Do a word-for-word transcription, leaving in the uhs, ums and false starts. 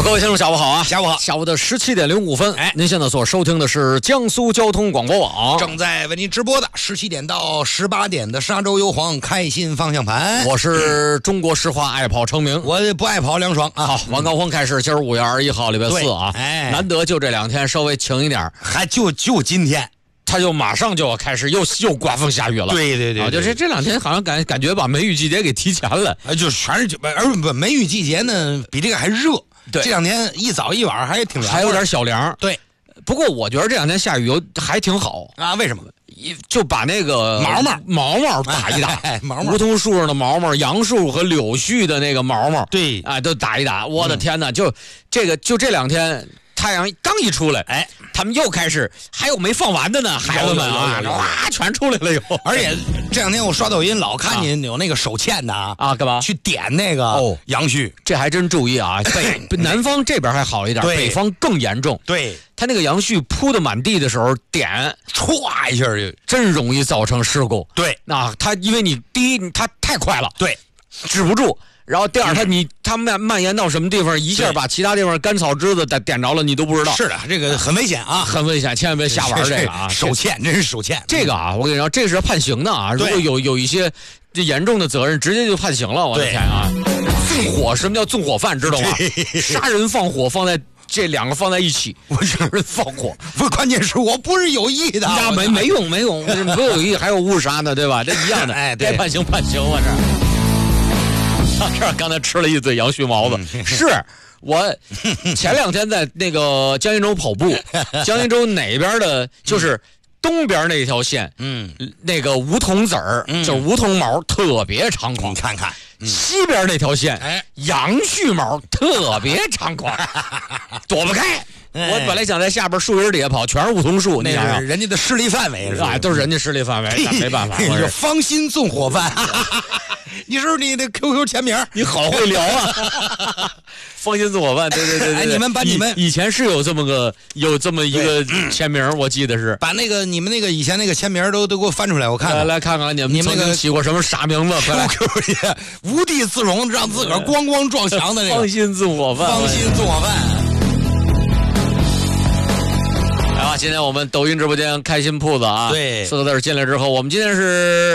好，各位听众，下午好啊！ 下午好， 下午的十七点零五分。 哎， 您现在所收听的是江苏交通广播网正在为您直播的十七点到十八点的沙洲优皇开心方向盘。 我是中国石化爱跑成名， 我不爱跑凉爽啊。 好，晚高峰开始，今儿五月二十一号，礼拜四啊， 哎， 难得就这两天稍微晴一点， 还就就今天。 他就马上就要开始又又刮风下雨了， 对对 对, 对、 啊，就是这两天好像感感觉把梅雨季节给提前了， 啊，就全是而不梅雨季节呢，比这个还热。 对， 这两天一早一晚还挺凉， 还有点小凉。 对， 不过我觉得这两天下雨有还挺好啊。为什么？ 就把那个毛毛毛毛打一打， 哎、毛毛梧桐树上的毛毛，杨树和柳絮的那个毛毛， 对， 哎，都打一打。我的天哪，嗯、就这个就这两天。太阳刚一出来，哎，他们又开始，还有没放完的呢，孩子们啊，哇，全出来了又。 而且这两天我刷抖音，老看见有那个手欠的啊， 啊，干嘛？ 去点那个哦杨絮， 这还真注意啊。北南方这边还好一点，北方更严重。 对， 他那个杨絮铺的满地的时候，点歘一下就真容易造成事故。 对， 那他因为你第一，他太快了， 对， 止不住。然后第二，它你它蔓蔓延到什么地方，一下把其他地方干草枝子点点着了，你都不知道。 是的，这个很危险啊， 很危险，千万别瞎玩这个啊！ 手欠，真是手欠。 这个啊，我跟你说，这是判刑的啊！如果有有一些这严重的责任，直接就判刑了。我的天啊！纵火，什么叫纵火犯？知道吗？杀人放火放在这两个放在一起，我杀人放火。 不，关键是我不是有意的， 呀，没没用没用，不有意还有误杀呢，对吧？这一样的。 哎， 该判刑判刑，我这。这儿刚才吃了一嘴杨絮毛子， 嗯、 是我前两天在那个江阴州跑步，江阴州哪边的，就是东边那条线，嗯，那个梧桐籽儿，嗯、就是梧桐毛特别猖狂， 你看看， 嗯、西边那条线，哎，杨絮毛特别猖狂，躲不开。我本来想在下边树荫底下跑，全是梧桐树， 那是人家的势力范围， 哎，都是人家势力范围，那没办法， 你是芳心纵火犯。你是不是你的 Q Q 签名？ 你好会聊啊！芳心纵火犯，对对对对， 哎，你们把你们以前是有这么个有这么一个签名，我记得是把那个你们那个以前那个签名都都给我翻出来，我看看来来看看你们你们那个起过什么傻名字 ？Q Q 里无地自容，让自个儿咣咣撞墙的那个芳心纵火犯， 芳心纵火犯。 来吧，今天我们抖音直播间开心铺子啊， 对， 四个字进来之后，我们今天是。